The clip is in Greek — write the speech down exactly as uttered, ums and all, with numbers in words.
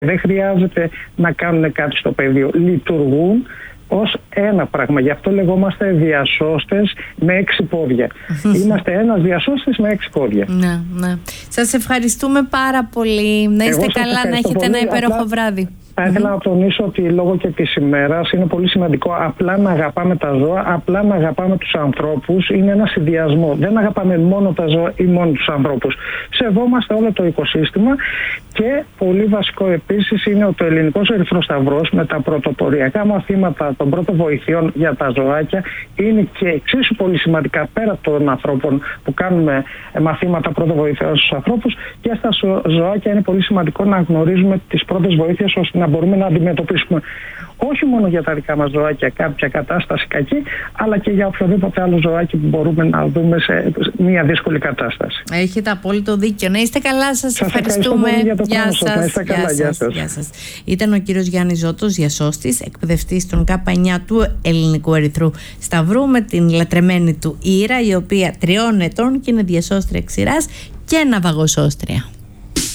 Δεν χρειάζεται να κάνουν κάτι στο πεδίο. Λειτουργούν ως ένα πράγμα. Γι' αυτό λεγόμαστε διασώστες με έξι πόδια. Είμαστε ένας διασώστης με έξι πόδια. Ναι, ναι. Σας ευχαριστούμε πάρα πολύ. Να είστε καλά, να έχετε πολύ. Ένα υπέροχο απλά βράδυ. Θα ήθελα mm-hmm. να τονίσω ότι λόγω και της ημέρας είναι πολύ σημαντικό απλά να αγαπάμε τα ζώα, απλά να αγαπάμε τους ανθρώπους. Είναι ένα συνδυασμό. Δεν αγαπάμε μόνο τα ζώα ή μόνο τους ανθρώπους. Σεβόμαστε όλο το οικοσύστημα και πολύ βασικό επίσης είναι ότι ο Ελληνικός Ερυθρός Σταυρός με τα πρωτοποριακά μαθήματα των πρώτων βοηθειών για τα ζωάκια είναι και εξίσου πολύ σημαντικά πέρα των ανθρώπων που κάνουμε μαθήματα πρώτων βοηθειών στους ανθρώπους, και στα ζωάκια είναι πολύ σημαντικό να γνωρίζουμε τις πρώτες βοήθειες ώστε να μπορούμε να αντιμετωπίσουμε όχι μόνο για τα δικά μας ζωάκια κάποια κατάσταση κακή, αλλά και για οποιοδήποτε άλλο ζωάκι που μπορούμε να δούμε σε μια δύσκολη κατάσταση. Έχετε απόλυτο δίκιο. Να είστε καλά, σας, σας ευχαριστούμε. Γεια σας. Γεια σας. Γεια σας. Ήταν ο κύριος Γιάννης Ζώτος, διασώστης, εκπαιδευτής των Κ εννιά του Ελληνικού Ερυθρού Σταυρού, με την λατρεμένη του Ήρα, η οποία τριών ετών και είναι διασώστρια ξηράς και ναυαγοσώστρια.